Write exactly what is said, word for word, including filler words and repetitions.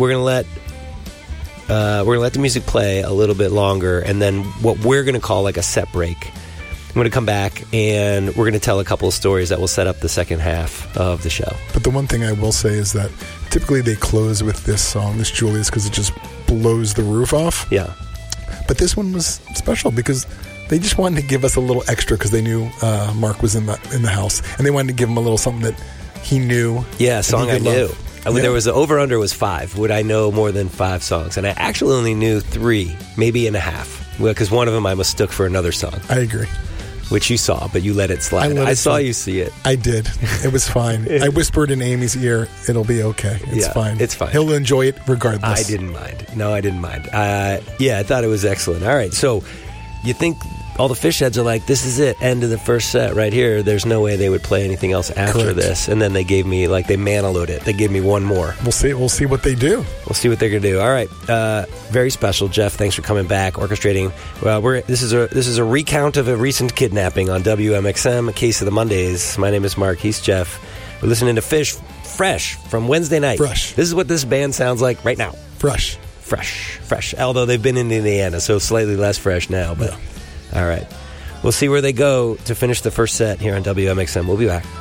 we're gonna let uh, we're gonna let the music play a little bit longer, and then what we're gonna call like a set break. I'm going to come back, and we're going to tell a couple of stories that will set up the second half of the show. But the one thing I will say is that typically they close with this song, this Julius, because it just blows the roof off. Yeah. But this one was special because they just wanted to give us a little extra because they knew uh, Mark was in the in the house, and they wanted to give him a little something that he knew. Yeah, a song I knew. I mean, yeah. There was the over-under was five. Would I know more than five songs? And I actually only knew three, maybe and a half, because one of them I mistook for another song. I agree. Which you saw, but you let it slide. I, let I it saw slide. you see it. I did. It was fine. I whispered in Amy's ear, it'll be okay. It's yeah, fine. It's fine. He'll enjoy it regardless. I didn't mind. No, I didn't mind. Uh, yeah, I thought it was excellent. All right, so you think all the fish heads are like, this is it, end of the first set right here. There's no way they would play anything else after Correct. this. And then they gave me, like, they manaloed it. They gave me one more. We'll see. We'll see what they do. We'll see what they're going to do. All right. Uh, very special, Jeff. Thanks for coming back, orchestrating. Well, we're this is a this is a recount of a recent kidnapping on W M X M, a case of the Mondays. My name is Mark. He's Jeff. We're listening to Fish Fresh from Wednesday night. Fresh. This is what this band sounds like right now. Fresh. Fresh. Fresh. Although they've been in Indiana, so slightly less fresh now. But yeah. All right. We'll see where they go to finish the first set here on W M X M. We'll be back.